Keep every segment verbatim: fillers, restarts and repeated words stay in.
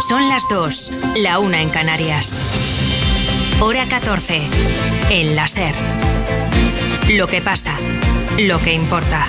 Son las dos, la una en Canarias. Hora catorce, en la SER. Lo que pasa, lo que importa.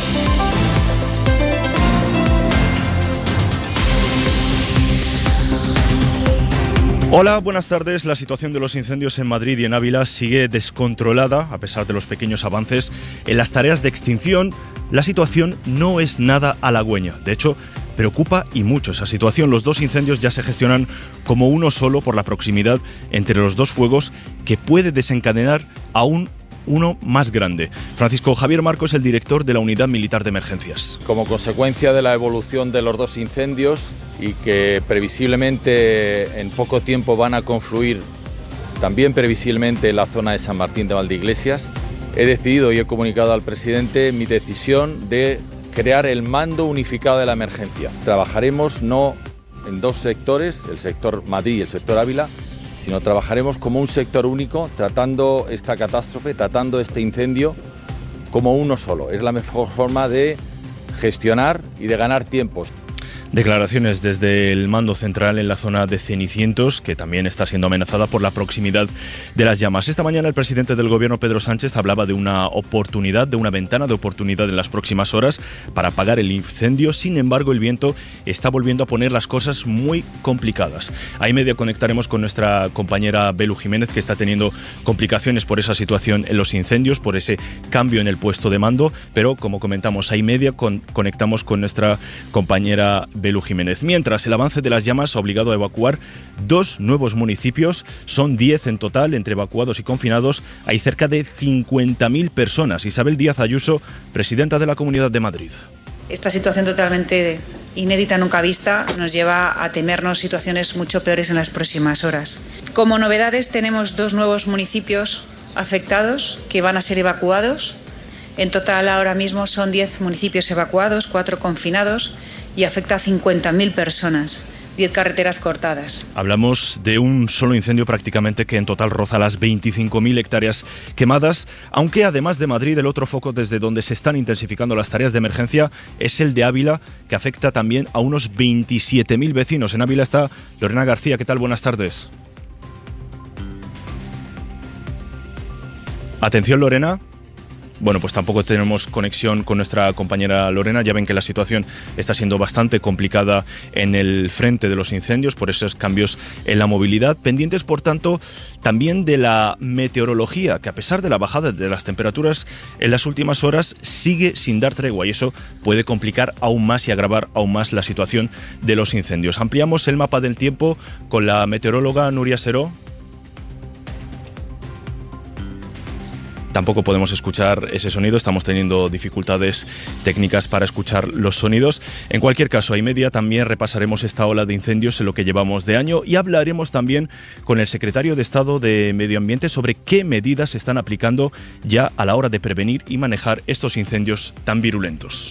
Hola, buenas tardes. La situación de los incendios en Madrid y en Ávila sigue descontrolada, a pesar de los pequeños avances en las tareas de extinción. La situación no es nada halagüeña. De hecho, preocupa y mucho esa situación. Los dos incendios ya se gestionan como uno solo por la proximidad entre los dos fuegos, que puede desencadenar aún uno más grande. Francisco Javier Marco es el director de la Unidad Militar de Emergencias. Como consecuencia de la evolución de los dos incendios y que previsiblemente en poco tiempo van a confluir también previsiblemente en la zona de San Martín de Valdeiglesias, he decidido y he comunicado al presidente mi decisión de crear el mando unificado de la emergencia. Trabajaremos no en dos sectores, el sector Madrid y el sector Ávila, sino trabajaremos como un sector único, tratando esta catástrofe, tratando este incendio como uno solo. Es la mejor forma de gestionar y de ganar tiempos. Declaraciones desde el mando central en la zona de Cenicientos, que también está siendo amenazada por la proximidad de las llamas. Esta mañana el presidente del gobierno, Pedro Sánchez, hablaba de una oportunidad, de una ventana de oportunidad en las próximas horas para apagar el incendio. Sin embargo, el viento está volviendo a poner las cosas muy complicadas. A y media conectaremos con nuestra compañera Belu Jiménez, que está teniendo complicaciones por esa situación en los incendios, por ese cambio en el puesto de mando, pero como comentamos, a y media con, conectamos con nuestra compañera Belu Jiménez. Mientras, el avance de las llamas ha obligado a evacuar dos nuevos municipios. Son diez en total, entre evacuados y confinados. Hay cerca de cincuenta mil personas. Isabel Díaz Ayuso, presidenta de la Comunidad de Madrid. Esta situación totalmente inédita, nunca vista, nos lleva a temernos situaciones mucho peores en las próximas horas. Como novedades, tenemos dos nuevos municipios afectados que van a ser evacuados. En total, ahora mismo son diez municipios evacuados, cuatro confinados, y afecta a cincuenta mil personas, diez carreteras cortadas. Hablamos de un solo incendio prácticamente que en total roza las veinticinco mil hectáreas quemadas, aunque además de Madrid, el otro foco desde donde se están intensificando las tareas de emergencia es el de Ávila, que afecta también a unos veintisiete mil vecinos. En Ávila está Lorena García. ¿Qué tal? Buenas tardes. Atención, Lorena. Bueno, pues tampoco tenemos conexión con nuestra compañera Lorena. Ya ven que la situación está siendo bastante complicada en el frente de los incendios por esos cambios en la movilidad. Pendientes, por tanto, también de la meteorología, que a pesar de la bajada de las temperaturas en las últimas horas sigue sin dar tregua, y eso puede complicar aún más y agravar aún más la situación de los incendios. Ampliamos el mapa del tiempo con la meteoróloga Nuria Seró. Tampoco podemos escuchar ese sonido, estamos teniendo dificultades técnicas para escuchar los sonidos. En cualquier caso, a y media también repasaremos esta ola de incendios en lo que llevamos de año y hablaremos también con el secretario de Estado de Medio Ambiente sobre qué medidas se están aplicando ya a la hora de prevenir y manejar estos incendios tan virulentos.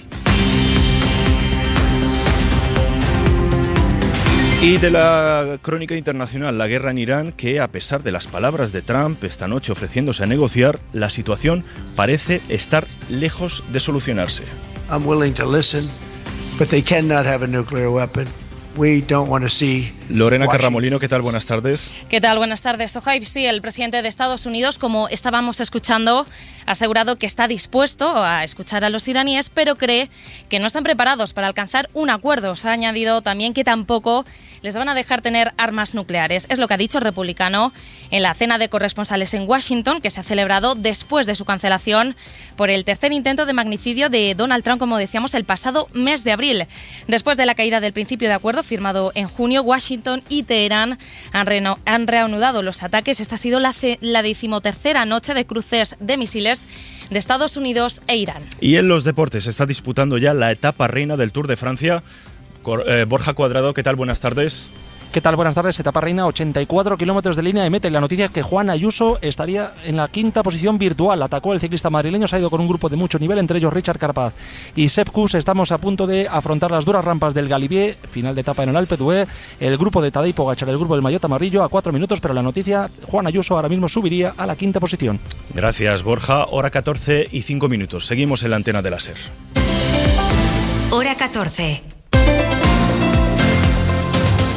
Y de la crónica internacional, la guerra en Irán, que a pesar de las palabras de Trump esta noche ofreciéndose a negociar, la situación parece estar lejos de solucionarse. I'm willing to listen, but they cannot have a nuclear weapon. We don't want to see Lorena Carramolino, ¿qué tal? Buenas tardes. ¿Qué tal? Buenas tardes, Sohaib. Sí, el presidente de Estados Unidos, como estábamos escuchando, ha asegurado que está dispuesto a escuchar a los iraníes, pero cree que no están preparados para alcanzar un acuerdo. Se ha añadido también que tampoco les van a dejar tener armas nucleares. Es lo que ha dicho el republicano en la cena de corresponsales en Washington, que se ha celebrado después de su cancelación por el tercer intento de magnicidio de Donald Trump, como decíamos, el pasado mes de abril. Después de la caída del principio de acuerdo firmado en junio, Washington y Teherán han, reno- han reanudado los ataques. Esta ha sido la, ce- la decimotercera noche de cruces de misiles de Estados Unidos e Irán. Y en los deportes se está disputando ya la etapa reina del Tour de Francia. Cor- eh, Borja Cuadrado, ¿qué tal? Buenas tardes. ¿Qué tal? Buenas tardes. Etapa reina, ochenta y cuatro kilómetros de línea de meta. Y la noticia es que Juan Ayuso estaría en la quinta posición virtual. Atacó el ciclista madrileño, se ha ido con un grupo de mucho nivel, entre ellos Richard Carapaz y Sepp Kuss. Estamos a punto de afrontar las duras rampas del Galibier, final de etapa en el Alpe d'Huez. El grupo de Tadej Pogačar, el grupo del Maillot Amarillo, a cuatro minutos, pero la noticia, Juan Ayuso ahora mismo subiría a la quinta posición. Gracias, Borja. Hora catorce y cinco minutos. Seguimos en la antena de la SER. Hora catorce.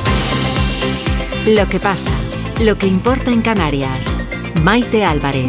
Lo que pasa, lo que importa en Canarias. Maite Álvarez.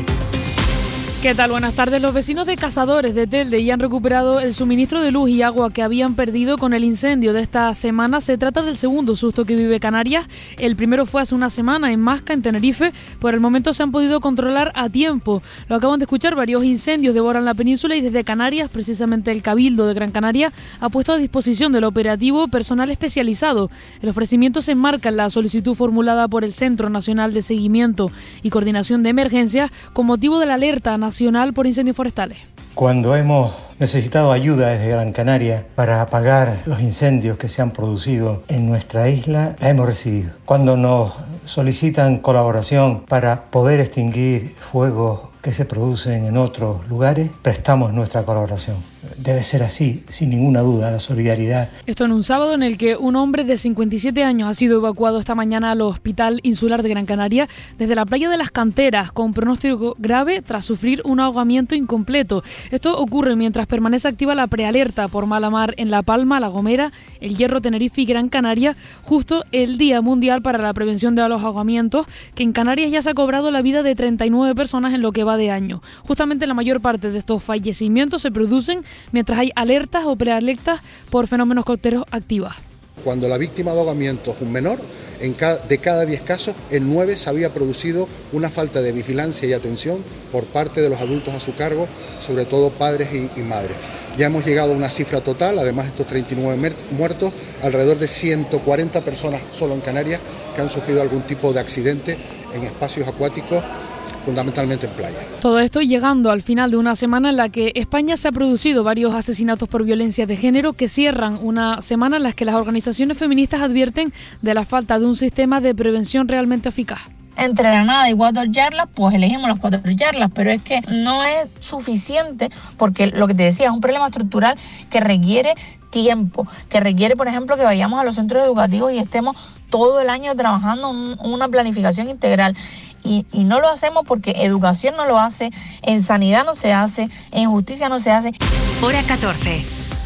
¿Qué tal? Buenas tardes. Los vecinos de Cazadores de Telde ya han recuperado el suministro de luz y agua que habían perdido con el incendio de esta semana. Se trata del segundo susto que vive Canarias. El primero fue hace una semana en Masca, en Tenerife. Por el momento se han podido controlar a tiempo. Lo acaban de escuchar, varios incendios devoran la península y desde Canarias, precisamente el Cabildo de Gran Canaria, ha puesto a disposición del operativo personal especializado. El ofrecimiento se enmarca en la solicitud formulada por el Centro Nacional de Seguimiento y Coordinación de Emergencias con motivo de la alerta nacional por incendios forestales. Cuando hemos necesitado ayuda desde Gran Canaria para apagar los incendios que se han producido en nuestra isla, la hemos recibido. Cuando nos solicitan colaboración para poder extinguir fuegos que se producen en otros lugares, prestamos nuestra colaboración. Debe ser así, sin ninguna duda, la solidaridad. Esto en un sábado en el que un hombre de cincuenta y siete años ha sido evacuado esta mañana al Hospital Insular de Gran Canaria desde la playa de Las Canteras con pronóstico grave tras sufrir un ahogamiento incompleto. Esto ocurre mientras permanece activa la prealerta por mala mar en La Palma, La Gomera, El Hierro, Tenerife y Gran Canaria, justo el Día Mundial para la Prevención de los Ahogamientos, que en Canarias ya se ha cobrado la vida de treinta y nueve personas en lo que va de año. Justamente la mayor parte de estos fallecimientos se producen mientras hay alertas o prealertas por fenómenos costeros activas. Cuando la víctima de ahogamiento es un menor, en cada, de cada diez casos, en nueve se había producido una falta de vigilancia y atención por parte de los adultos a su cargo, sobre todo padres y, y madres. Ya hemos llegado a una cifra total, además de estos treinta y nueve muertos, alrededor de ciento cuarenta personas solo en Canarias que han sufrido algún tipo de accidente en espacios acuáticos, fundamentalmente en playa. Todo esto llegando al final de una semana en la que España se ha producido varios asesinatos por violencia de género que cierran una semana en la que las organizaciones feministas advierten de la falta de un sistema de prevención realmente eficaz. Entre Granada y cuatro yarlas, pues elegimos las cuatro yarlas, pero es que no es suficiente porque lo que te decía es un problema estructural que requiere tiempo, que requiere, por ejemplo, que vayamos a los centros educativos y estemos todo el año trabajando en una planificación integral. Y, y no lo hacemos porque educación no lo hace, en sanidad no se hace, en justicia no se hace. Hora catorce.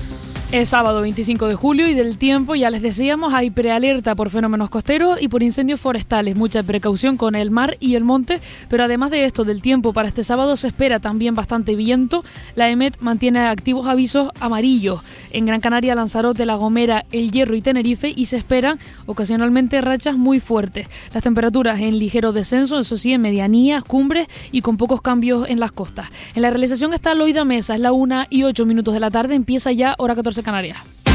Es sábado veinticinco de julio y del tiempo, ya les decíamos, hay prealerta por fenómenos costeros y por incendios forestales. Mucha precaución con el mar y el monte, pero además de esto, del tiempo para este sábado se espera también bastante viento. La EMET mantiene activos avisos amarillos en Gran Canaria, Lanzarote, La Gomera, El Hierro y Tenerife, y se esperan ocasionalmente rachas muy fuertes. Las temperaturas en ligero descenso, eso sí, en medianías, cumbres y con pocos cambios en las costas. En la realización está Loida Mesa, es la una y ocho minutos de la tarde, empieza ya Hora catorce Canarias.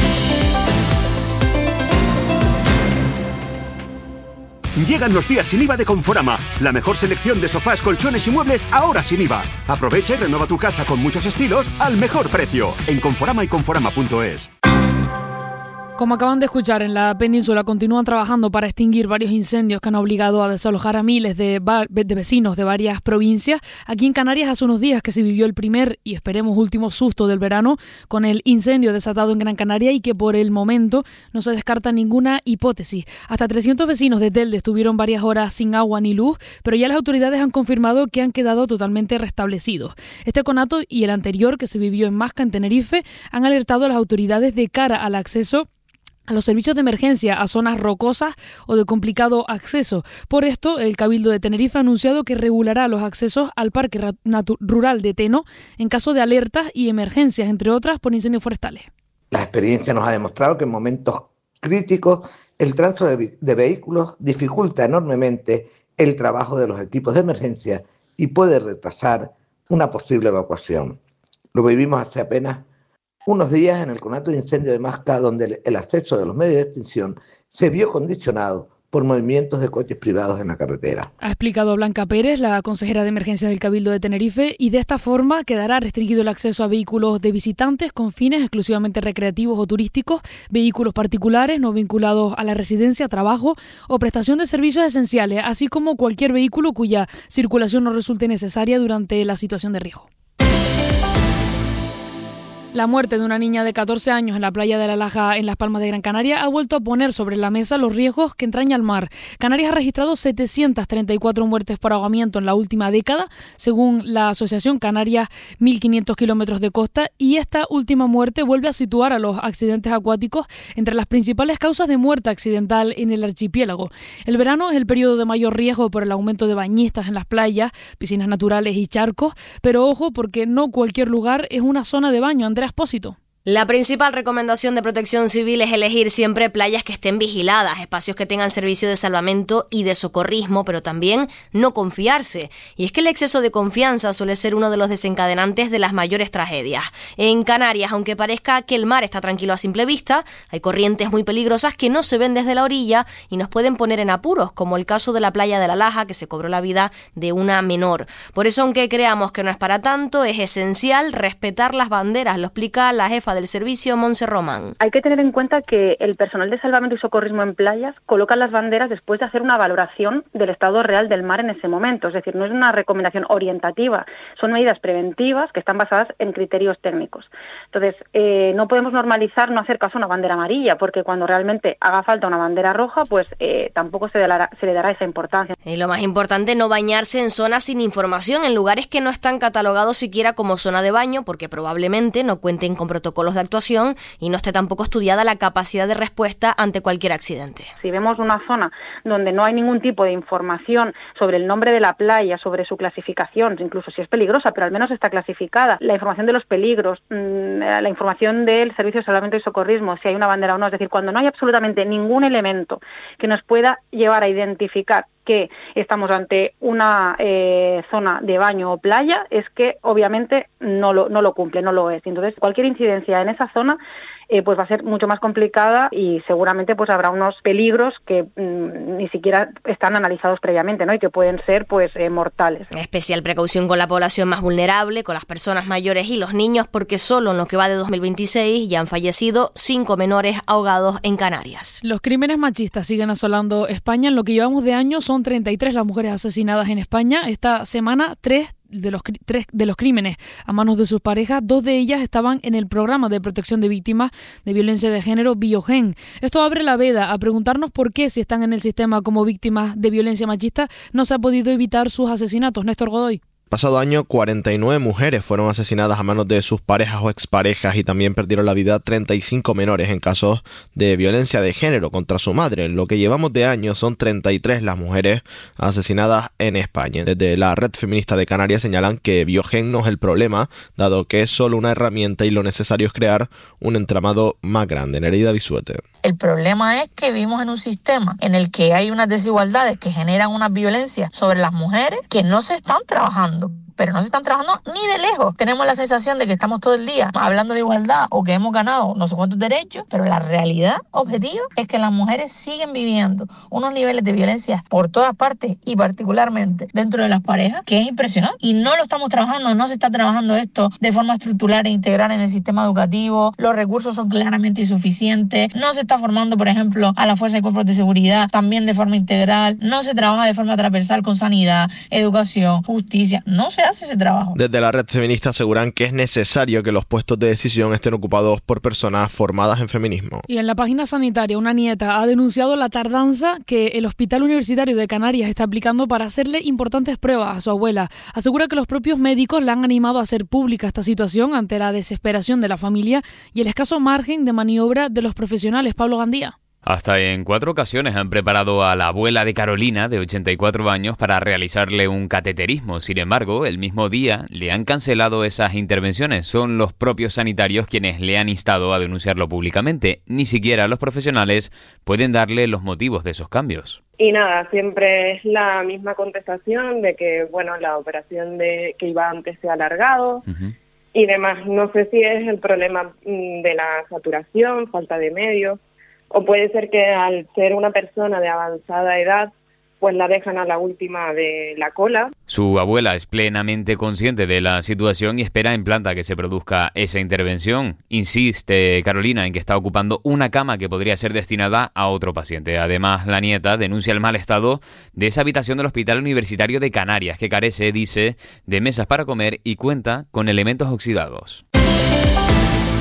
Llegan los días sin I V A de Conforama. La mejor selección de sofás, colchones y muebles ahora sin I V A. Aprovecha y renueva tu casa con muchos estilos al mejor precio. En Conforama y Conforama punto es. Como acaban de escuchar, en la península continúan trabajando para extinguir varios incendios que han obligado a desalojar a miles de, bar- de vecinos de varias provincias. Aquí en Canarias hace unos días que se vivió el primer y esperemos último susto del verano con el incendio desatado en Gran Canaria y que por el momento no se descarta ninguna hipótesis. Hasta trescientos vecinos de Telde estuvieron varias horas sin agua ni luz, pero ya las autoridades han confirmado que han quedado totalmente restablecidos. Este conato y el anterior que se vivió en Masca, en Tenerife, han alertado a las autoridades de cara al acceso a los servicios de emergencia a zonas rocosas o de complicado acceso. Por esto, el Cabildo de Tenerife ha anunciado que regulará los accesos al Parque Natu- Rural de Teno en caso de alertas y emergencias, entre otras, por incendios forestales. La experiencia nos ha demostrado que en momentos críticos el tránsito de, de vehículos dificulta enormemente el trabajo de los equipos de emergencia y puede retrasar una posible evacuación. Lo vivimos hace apenas unos días en el conato de incendio de Masca, donde el acceso de los medios de extinción se vio condicionado por movimientos de coches privados en la carretera. Ha explicado Blanca Pérez, la consejera de emergencias del Cabildo de Tenerife, y de esta forma quedará restringido el acceso a vehículos de visitantes con fines exclusivamente recreativos o turísticos, vehículos particulares no vinculados a la residencia, trabajo o prestación de servicios esenciales, así como cualquier vehículo cuya circulación no resulte necesaria durante la situación de riesgo. La muerte de una niña de catorce años en la playa de La Laja, en Las Palmas de Gran Canaria, ha vuelto a poner sobre la mesa los riesgos que entraña el mar. Canarias ha registrado setecientas treinta y cuatro muertes por ahogamiento en la última década, según la Asociación Canarias, mil quinientos kilómetros de costa, y esta última muerte vuelve a situar a los accidentes acuáticos entre las principales causas de muerte accidental en el archipiélago. El verano es el periodo de mayor riesgo por el aumento de bañistas en las playas, piscinas naturales y charcos, pero ojo, porque no cualquier lugar es una zona de baño. Andrea Espósito. La principal recomendación de Protección Civil es elegir siempre playas que estén vigiladas, espacios que tengan servicio de salvamento y de socorrismo, pero también no confiarse. Y es que el exceso de confianza suele ser uno de los desencadenantes de las mayores tragedias. En Canarias, aunque parezca que el mar está tranquilo a simple vista, hay corrientes muy peligrosas que no se ven desde la orilla y nos pueden poner en apuros, como el caso de la playa de La Laja, que se cobró la vida de una menor. Por eso, aunque creamos que no es para tanto, es esencial respetar las banderas, lo explica la jefa del servicio, Montse Román. Hay que tener en cuenta que el personal de salvamento y socorrismo en playas coloca las banderas después de hacer una valoración del estado real del mar en ese momento, es decir, no es una recomendación orientativa, son medidas preventivas que están basadas en criterios técnicos. Entonces, eh, no podemos normalizar no hacer caso a una bandera amarilla, porque cuando realmente haga falta una bandera roja, pues eh, tampoco se, dará, se le dará esa importancia. Y lo más importante, no bañarse en zonas sin información, en lugares que no están catalogados siquiera como zona de baño, porque probablemente no cuenten con protocolos de actuación y no esté tampoco estudiada la capacidad de respuesta ante cualquier accidente. Si vemos una zona donde no hay ningún tipo de información sobre el nombre de la playa, sobre su clasificación, incluso si es peligrosa, pero al menos está clasificada, la información de los peligros, la información del servicio de salvamento y socorrismo, si hay una bandera o no, es decir, cuando no hay absolutamente ningún elemento que nos pueda llevar a identificar que estamos ante una eh, zona de baño o playa, es que obviamente no lo, no lo cumple, no lo es. Entonces, cualquier incidencia en esa zona eh, pues va a ser mucho más complicada y seguramente pues habrá unos peligros que mmm, ni siquiera están analizados previamente, ¿no? Y que pueden ser pues eh, mortales. Especial precaución con la población más vulnerable, con las personas mayores y los niños, porque solo en lo que va de dos mil veintiséis ya han fallecido cinco menores ahogados en Canarias. Los crímenes machistas siguen asolando España. En lo que llevamos de año son treinta y tres las mujeres asesinadas en España. Esta semana, tres de los tres de los crímenes a manos de sus parejas, dos de ellas estaban en el programa de protección de víctimas de violencia de género Biogen. Esto abre la veda a preguntarnos por qué, si están en el sistema como víctimas de violencia machista, no se ha podido evitar sus asesinatos. Néstor Godoy. Pasado año, cuarenta y nueve mujeres fueron asesinadas a manos de sus parejas o exparejas y también perdieron la vida treinta y cinco menores en casos de violencia de género contra su madre. En lo que llevamos de año son treinta y tres las mujeres asesinadas en España. Desde la Red Feminista de Canarias señalan que Biogen no es el problema, dado que es solo una herramienta y lo necesario es crear un entramado más grande. Nereida Bisuete. El problema es que vivimos en un sistema en el que hay unas desigualdades que generan una violencia sobre las mujeres que no se están trabajando. Pero no se están trabajando ni de lejos. Tenemos la sensación de que estamos todo el día hablando de igualdad o que hemos ganado no sé cuántos derechos, pero la realidad objetiva es que las mujeres siguen viviendo unos niveles de violencia por todas partes y particularmente dentro de las parejas, que es impresionante. Y no lo estamos trabajando, no se está trabajando esto de forma estructural e integral en el sistema educativo, los recursos son claramente insuficientes, no se está formando, por ejemplo, a la fuerza de cuerpos de seguridad también de forma integral, no se trabaja de forma transversal con sanidad, educación, justicia, no se hace ese trabajo. Desde la Red Feminista aseguran que es necesario que los puestos de decisión estén ocupados por personas formadas en feminismo. Y en la página sanitaria, una nieta ha denunciado la tardanza que el Hospital Universitario de Canarias está aplicando para hacerle importantes pruebas a su abuela. Asegura que los propios médicos la han animado a hacer pública esta situación ante la desesperación de la familia y el escaso margen de maniobra de los profesionales. Pablo Gandía. Hasta en cuatro ocasiones han preparado a la abuela de Carolina, de ochenta y cuatro años, para realizarle un cateterismo. Sin embargo, el mismo día le han cancelado esas intervenciones. Son los propios sanitarios quienes le han instado a denunciarlo públicamente. Ni siquiera los profesionales pueden darle los motivos de esos cambios. Y nada, siempre es la misma contestación de que, bueno, la operación de que iba antes se ha alargado. Uh-huh. Y demás. No sé si es el problema de la saturación, falta de medios. O puede ser que al ser una persona de avanzada edad, pues la dejan a la última de la cola. Su abuela es plenamente consciente de la situación y espera en planta que se produzca esa intervención. Insiste Carolina en que está ocupando una cama que podría ser destinada a otro paciente. Además, la nieta denuncia el mal estado de esa habitación del Hospital Universitario de Canarias, que carece, dice, de mesas para comer y cuenta con elementos oxidados.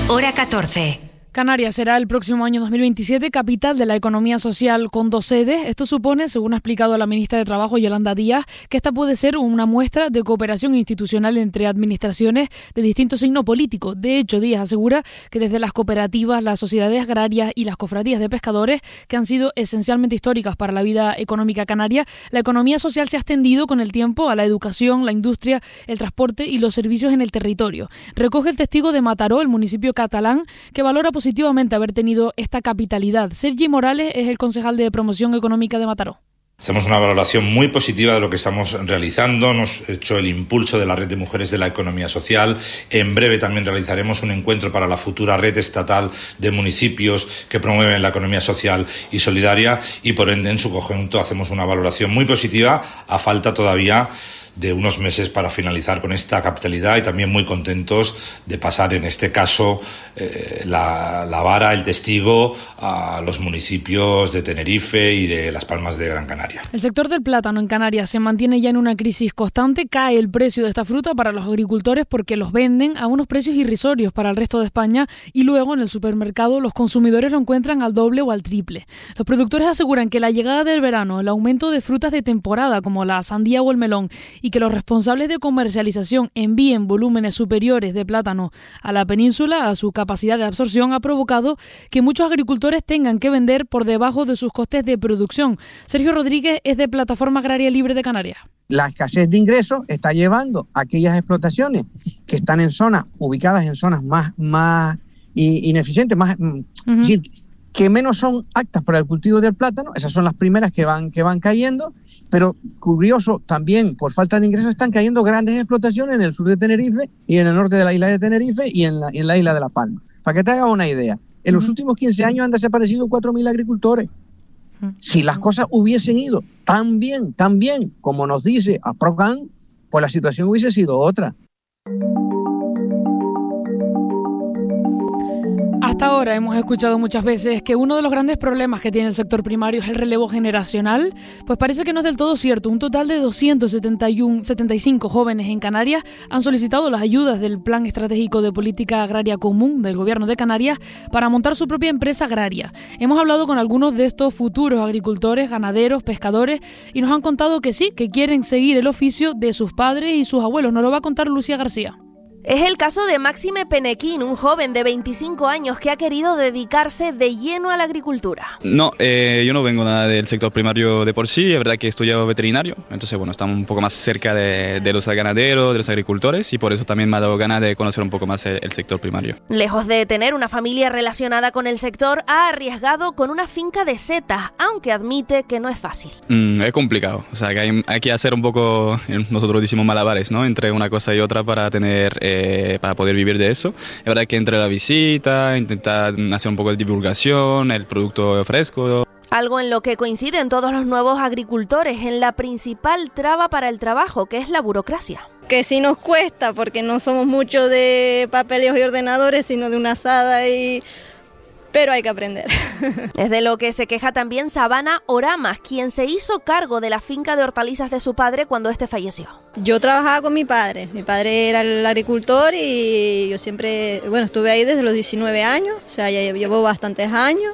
Hora catorce. Canarias será el próximo año dos mil veintisiete capital de la economía social con dos sedes. Esto supone, según ha explicado la ministra de Trabajo, Yolanda Díaz, que esta puede ser una muestra de cooperación institucional entre administraciones de distinto signo político. De hecho, Díaz asegura que desde las cooperativas, las sociedades agrarias y las cofradías de pescadores, que han sido esencialmente históricas para la vida económica canaria, la economía social se ha extendido con el tiempo a la educación, la industria, el transporte y los servicios en el territorio. Recoge el testigo de Mataró, el municipio catalán, que valora positivamente positivamente haber tenido esta capitalidad. Sergi Morales es el concejal de Promoción Económica de Mataró. Hacemos una valoración muy positiva de lo que estamos realizando. Hemos hecho el impulso de la red de mujeres de la economía social. En breve también realizaremos un encuentro para la futura red estatal de municipios que promueven la economía social y solidaria y por ende en su conjunto hacemos una valoración muy positiva a falta todavía de unos meses para finalizar con esta capitalidad y también muy contentos de pasar en este caso eh, la, la vara, el testigo a los municipios de Tenerife y de Las Palmas de Gran Canaria. El sector del plátano en Canarias se mantiene ya en una crisis constante. Cae el precio de esta fruta para los agricultores porque los venden a unos precios irrisorios para el resto de España y luego en el supermercado los consumidores lo encuentran al doble o al triple. Los productores aseguran que la llegada del verano, el aumento de frutas de temporada como la sandía o el melón y que los responsables de comercialización envíen volúmenes superiores de plátano a la península a su capacidad de absorción ha provocado que muchos agricultores tengan que vender por debajo de sus costes de producción. Sergio Rodríguez es de Plataforma Agraria Libre de Canarias. La escasez de ingresos está llevando a aquellas explotaciones que están en zonas, ubicadas en zonas más, más ineficientes, más, uh-huh. es decir, que menos son aptas para el cultivo del plátano. Esas son las primeras que van, que van cayendo, pero curioso, también por falta de ingresos están cayendo grandes explotaciones en el sur de Tenerife y en el norte de la isla de Tenerife y en la, en la isla de La Palma. Para que te hagas una idea, en los uh-huh. últimos quince años han desaparecido cuatro mil agricultores. Uh-huh. Si las cosas hubiesen ido tan bien, tan bien como nos dice APROCAN, pues la situación hubiese sido otra. Hasta ahora hemos escuchado muchas veces que uno de los grandes problemas que tiene el sector primario es el relevo generacional, pues parece que no es del todo cierto. Un total de doscientos setenta y cinco jóvenes en Canarias han solicitado las ayudas del Plan Estratégico de Política Agraria Común del Gobierno de Canarias para montar su propia empresa agraria. Hemos hablado con algunos de estos futuros agricultores, ganaderos, pescadores y nos han contado que sí, que quieren seguir el oficio de sus padres y sus abuelos. Nos lo va a contar Lucía García. Es el caso de Máxime Penequín, un joven de veinticinco años que ha querido dedicarse de lleno a la agricultura. No, eh, yo no vengo nada del sector primario de por sí, es verdad que he estudiado veterinario, entonces bueno, estamos un poco más cerca de, de los ganaderos, de los agricultores y por eso también me ha dado ganas de conocer un poco más el, el sector primario. Lejos de tener una familia relacionada con el sector, ha arriesgado con una finca de setas, aunque admite que no es fácil. Mm, es complicado, o sea que hay, hay que hacer un poco, nosotros decimos malabares, ¿no? Entre una cosa y otra para tener... Eh, para poder vivir de eso. Es verdad que entre la visita, intentar hacer un poco de divulgación, el producto fresco. Algo en lo que coinciden todos los nuevos agricultores en la principal traba para el trabajo, que es la burocracia. Que sí nos cuesta, porque no somos mucho de papeleos y ordenadores, sino de una asada y... pero hay que aprender. Es de lo que se queja también Sabana Oramas, quien se hizo cargo de la finca de hortalizas de su padre cuando este falleció. Yo trabajaba con mi padre, mi padre era el agricultor y yo siempre, bueno, estuve ahí desde los diecinueve años, o sea, ya llevo bastantes años.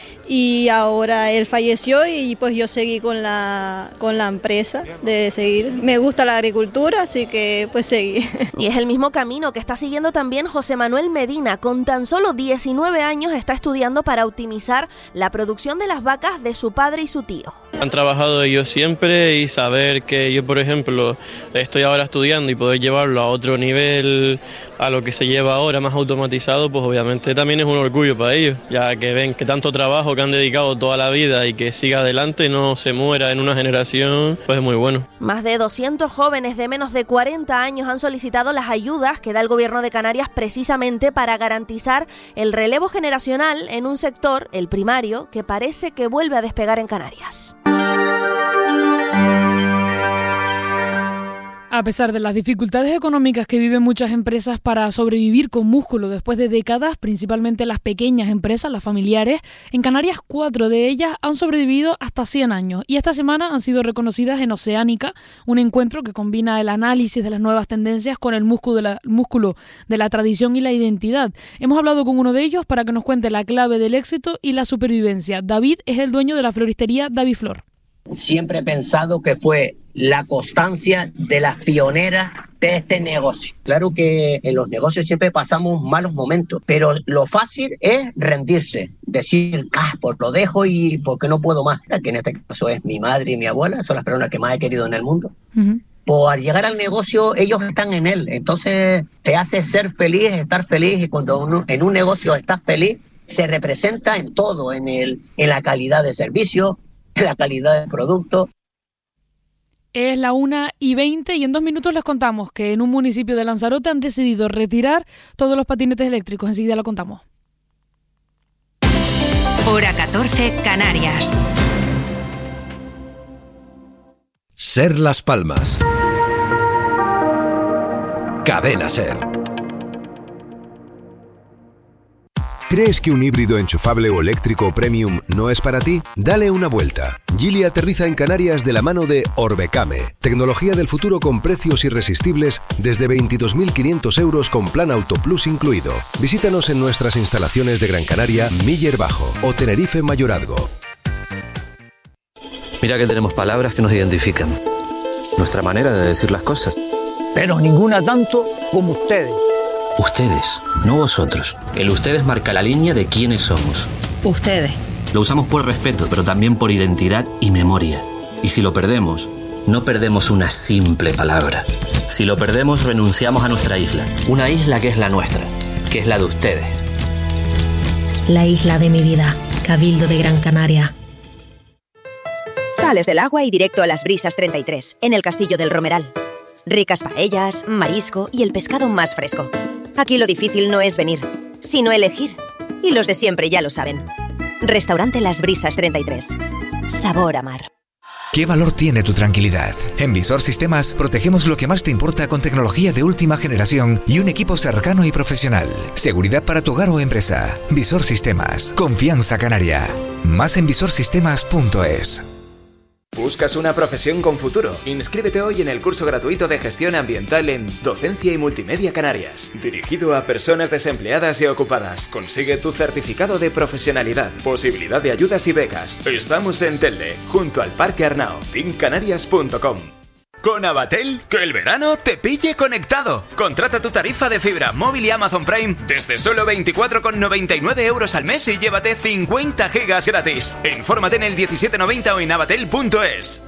Y ahora él falleció y pues yo seguí con la, con la empresa de seguir. Me gusta la agricultura, así que pues seguí. Y es el mismo camino que está siguiendo también José Manuel Medina. Con tan solo diecinueve años está estudiando para optimizar la producción de las vacas de su padre y su tío. Han trabajado ellos siempre y saber que yo, por ejemplo, estoy ahora estudiando y poder llevarlo a otro nivel, a lo que se lleva ahora más automatizado, pues obviamente también es un orgullo para ellos, ya que ven que tanto trabajo que han dedicado toda la vida y que siga adelante, no se muera en una generación, pues es muy bueno. Más de doscientos jóvenes de menos de cuarenta años han solicitado las ayudas que da el Gobierno de Canarias precisamente para garantizar el relevo generacional en un sector, el primario, que parece que vuelve a despegar en Canarias. A pesar de las dificultades económicas que viven muchas empresas para sobrevivir con músculo después de décadas, principalmente las pequeñas empresas, las familiares, en Canarias cuatro de ellas han sobrevivido hasta cien años y esta semana han sido reconocidas en Oceánica, un encuentro que combina el análisis de las nuevas tendencias con el músculo de la, músculo de la tradición y la identidad. Hemos hablado con uno de ellos para que nos cuente la clave del éxito y la supervivencia. David es el dueño de la floristería David Flor. Siempre he pensado que fue la constancia de las pioneras de este negocio. Claro que en los negocios siempre pasamos malos momentos, pero lo fácil es rendirse, decir, ah, pues lo dejo y porque no puedo más. Que en este caso es mi madre y mi abuela, son las personas que más he querido en el mundo. Uh-huh. Pues al llegar al negocio, ellos están en él, entonces te hace ser feliz, estar feliz, y cuando uno, en un negocio estás feliz, se representa en todo, en, el, en la calidad de servicio, en la calidad del producto. Es la una y veinte y en dos minutos les contamos que en un municipio de Lanzarote han decidido retirar todos los patinetes eléctricos. Enseguida lo contamos. Hora catorce, Canarias. Ser Las Palmas. Cadena Ser. ¿Crees que un híbrido enchufable o eléctrico premium no es para ti? Dale una vuelta. Geely aterriza en Canarias de la mano de Orbecame, tecnología del futuro con precios irresistibles desde veintidós mil quinientos euros con plan Auto Plus incluido. Visítanos en nuestras instalaciones de Gran Canaria, Miller Bajo o Tenerife Mayorazgo. Mira que tenemos palabras que nos identifican. Nuestra manera de decir las cosas. Pero ninguna tanto como ustedes. Ustedes, no vosotros. El ustedes marca la línea de quiénes somos. Ustedes. Lo usamos por respeto, pero también por identidad y memoria. Y si lo perdemos, no perdemos una simple palabra. Si lo perdemos, renunciamos a nuestra isla. Una isla que es la nuestra, que es la de ustedes. La isla de mi vida. Cabildo de Gran Canaria. Sales del agua y directo a las Brisas treinta y tres, en el Castillo del Romeral. Ricas paellas, marisco y el pescado más fresco. Aquí lo difícil no es venir, sino elegir. Y los de siempre ya lo saben. Restaurante Las Brisas treinta y tres. Sabor a mar. ¿Qué valor tiene tu tranquilidad? En Visor Sistemas protegemos lo que más te importa con tecnología de última generación y un equipo cercano y profesional. Seguridad para tu hogar o empresa. Visor Sistemas. Confianza canaria. Más en visor sistemas punto es. ¿Buscas una profesión con futuro? Inscríbete hoy en el curso gratuito de gestión ambiental en Docencia y Multimedia Canarias, dirigido a personas desempleadas y ocupadas. Consigue tu certificado de profesionalidad, posibilidad de ayudas y becas. Estamos en Telde, junto al Parque Arnao, team canarias punto com. Con Avatel, que el verano te pille conectado. Contrata tu tarifa de fibra móvil y Amazon Prime desde solo veinticuatro con noventa y nueve euros al mes y llévate cincuenta gigas gratis. Infórmate en el diecisiete noventa o en avatel punto es.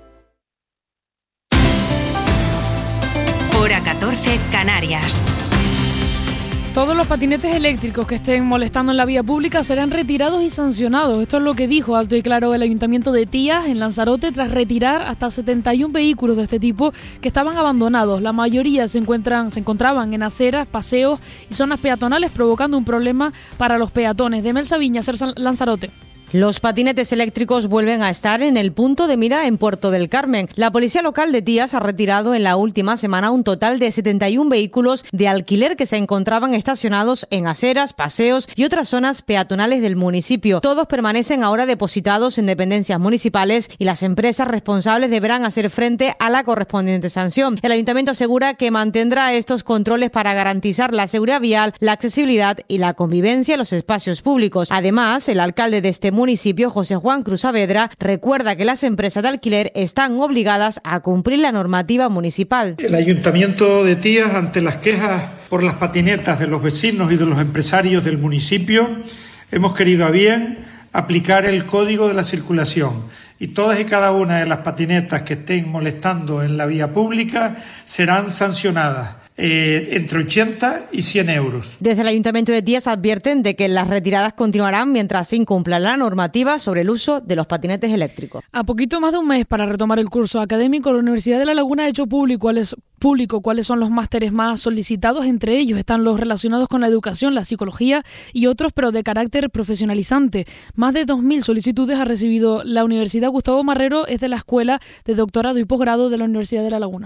Hora catorce, Canarias. Todos los patinetes eléctricos que estén molestando en la vía pública serán retirados y sancionados. Esto es lo que dijo alto y claro el Ayuntamiento de Tías, en Lanzarote, tras retirar hasta setenta y un vehículos de este tipo que estaban abandonados. La mayoría se encuentran, se encontraban en aceras, paseos y zonas peatonales, provocando un problema para los peatones. De Mel Sabiña, Ser Lanzarote. Los patinetes eléctricos vuelven a estar en el punto de mira en Puerto del Carmen. La policía local de Tías ha retirado en la última semana un total de setenta y un vehículos de alquiler que se encontraban estacionados en aceras, paseos y otras zonas peatonales del municipio. Todos permanecen ahora depositados en dependencias municipales y las empresas responsables deberán hacer frente a la correspondiente sanción. El ayuntamiento asegura que mantendrá estos controles para garantizar la seguridad vial, la accesibilidad y la convivencia en los espacios públicos. Además, el alcalde de este municipio, José Juan Cruz Saavedra, recuerda que las empresas de alquiler están obligadas a cumplir la normativa municipal. El Ayuntamiento de Tías, ante las quejas por las patinetas de los vecinos y de los empresarios del municipio, hemos querido a bien aplicar el Código de la Circulación y todas y cada una de las patinetas que estén molestando en la vía pública serán sancionadas. Eh, entre ochenta y cien euros. Desde el Ayuntamiento de Tías advierten de que las retiradas continuarán mientras se incumpla la normativa sobre el uso de los patinetes eléctricos. A poquito más de un mes para retomar el curso académico, la Universidad de La Laguna ha hecho público cuáles, público cuáles son los másteres más solicitados. Entre ellos están los relacionados con la educación, la psicología y otros, pero de carácter profesionalizante. Más de dos mil solicitudes ha recibido la Universidad. Gustavo Marrero es de la Escuela de Doctorado y Posgrado de la Universidad de La Laguna.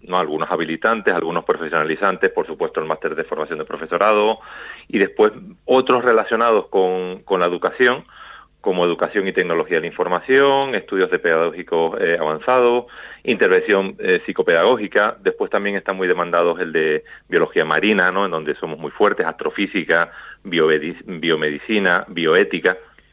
¿no? Algunos habilitantes, algunos profesionalizantes, por supuesto el máster de formación de profesorado, y después otros relacionados con, con la educación, como educación y tecnología de la información, estudios de pedagógicos eh, avanzados, intervención eh, psicopedagógica. Después también están muy demandados el de biología marina, ¿no? En donde somos muy fuertes, astrofísica, biomedicina, bioética,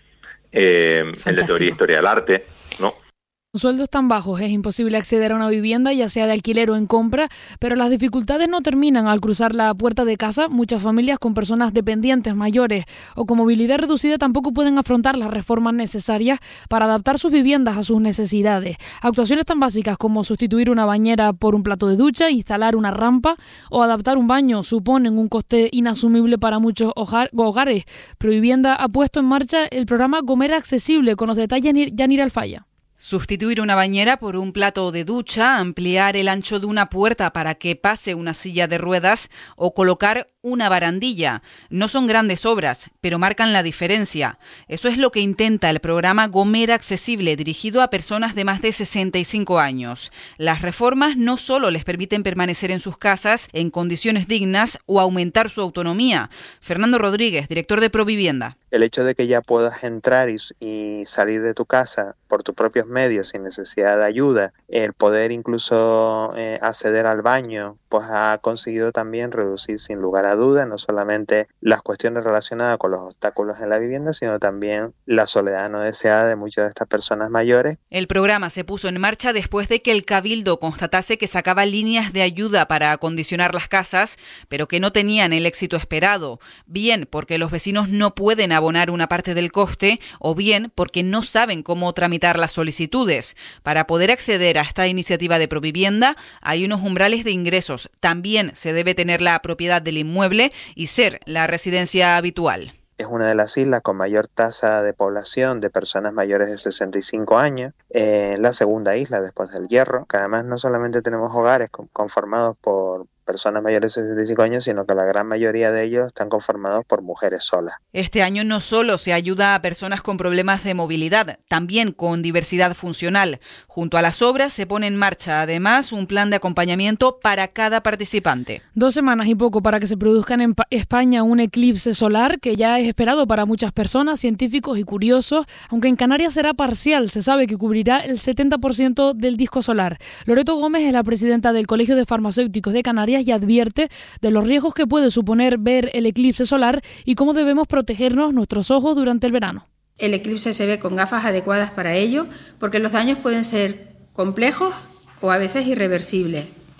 eh, el de teoría e historia del arte, ¿no? Con sueldos tan bajos es imposible acceder a una vivienda, ya sea de alquiler o en compra, pero las dificultades no terminan al cruzar la puerta de casa. Muchas familias con personas dependientes, mayores o con movilidad reducida tampoco pueden afrontar las reformas necesarias para adaptar sus viviendas a sus necesidades. Actuaciones tan básicas como sustituir una bañera por un plato de ducha, instalar una rampa o adaptar un baño suponen un coste inasumible para muchos hogares. Provivienda ha puesto en marcha el programa Gomera Accesible, con los detalles Yanira Alfaya. Sustituir una bañera por un plato de ducha, ampliar el ancho de una puerta para que pase una silla de ruedas o colocar una barandilla. No son grandes obras, pero marcan la diferencia. Eso es lo que intenta el programa Gomera Accesible, dirigido a personas de más de sesenta y cinco años. Las reformas no solo les permiten permanecer en sus casas en condiciones dignas o aumentar su autonomía. Fernando Rodríguez, director de Provivienda. El hecho de que ya puedas entrar y, y salir de tu casa por tus propios medios sin necesidad de ayuda, el poder incluso eh, acceder al baño, pues ha conseguido también reducir sin lugar a dudas no solamente las cuestiones relacionadas con los obstáculos en la vivienda, sino también la soledad no deseada de muchas de estas personas mayores. El programa se puso en marcha después de que el Cabildo constatase que sacaba líneas de ayuda para acondicionar las casas, pero que no tenían el éxito esperado, bien porque los vecinos no pueden abonar una parte del coste o bien porque no saben cómo tramitar las solicitudes. Para poder acceder a esta iniciativa de Provivienda hay unos umbrales de ingresos. También se debe tener la propiedad del inmueble y ser la residencia habitual. Es una de las islas con mayor tasa de población de personas mayores de sesenta y cinco años, eh, la segunda isla después del Hierro, que además no solamente tenemos hogares conformados por personas mayores de sesenta y cinco años, sino que la gran mayoría de ellos están conformados por mujeres solas. Este año no solo se ayuda a personas con problemas de movilidad, también con diversidad funcional. Junto a las obras se pone en marcha además un plan de acompañamiento para cada participante. Dos semanas y poco para que se produzca en España un eclipse solar que ya es esperado para muchas personas, científicos y curiosos, aunque en Canarias será parcial. Se sabe que cubrirá el setenta por ciento del disco solar. Loreto Gómez es la presidenta del Colegio de Farmacéuticos de Canarias y advierte de los riesgos que puede suponer ver el eclipse solar y cómo debemos protegernos nuestros ojos durante el verano. El eclipse se ve con gafas adecuadas para ello, porque los daños pueden ser complejos o a veces irreversibles.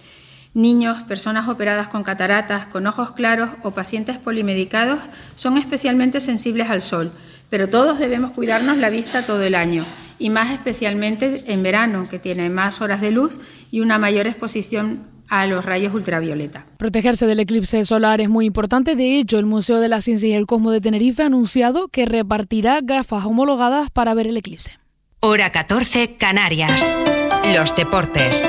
Niños, personas operadas con cataratas, con ojos claros o pacientes polimedicados son especialmente sensibles al sol, pero todos debemos cuidarnos la vista todo el año, y más especialmente en verano, que tiene más horas de luz y una mayor exposición a los rayos ultravioleta. Protegerse del eclipse solar es muy importante. De hecho, el Museo de la Ciencia y el Cosmos de Tenerife ha anunciado que repartirá gafas homologadas para ver el eclipse. Hora catorce, Canarias. Los deportes.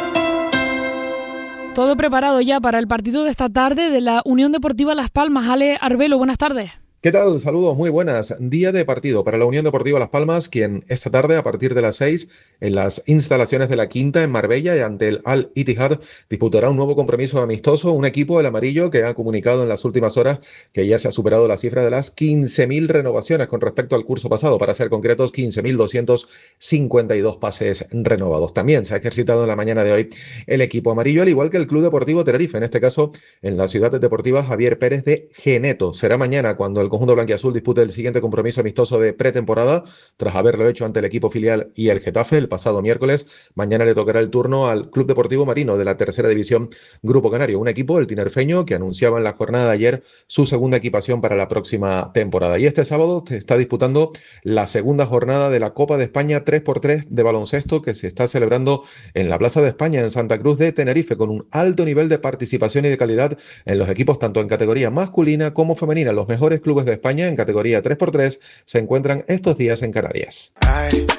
Todo preparado ya para el partido de esta tarde de la Unión Deportiva Las Palmas. Ale Arbelo, buenas tardes. ¿Qué tal? Saludos, muy buenas. Día de partido para la Unión Deportiva Las Palmas, quien esta tarde, a partir de las seis, en las instalaciones de la Quinta en Marbella y ante el Al Ittihad, disputará un nuevo compromiso amistoso, un equipo, el amarillo, que ha comunicado en las últimas horas que ya se ha superado la cifra de las quince mil renovaciones con respecto al curso pasado, para ser concretos, quince mil doscientos cincuenta y dos pases renovados. También se ha ejercitado en la mañana de hoy el equipo amarillo, al igual que el Club Deportivo Tenerife, en este caso en la ciudad deportiva Javier Pérez de Geneto. Será mañana cuando el conjunto blanquiazul dispute el siguiente compromiso amistoso de pretemporada, tras haberlo hecho ante el equipo filial y el Getafe el pasado miércoles. Mañana le tocará el turno al Club Deportivo Marino de la tercera división Grupo Canario, un equipo, el tinerfeño, que anunciaba en la jornada de ayer su segunda equipación para la próxima temporada. Y este sábado se está disputando la segunda jornada de la Copa de España tres por tres de baloncesto, que se está celebrando en la Plaza de España en Santa Cruz de Tenerife, con un alto nivel de participación y de calidad en los equipos tanto en categoría masculina como femenina. Los mejores clubes de España en categoría tres por tres se encuentran estos días en Canarias.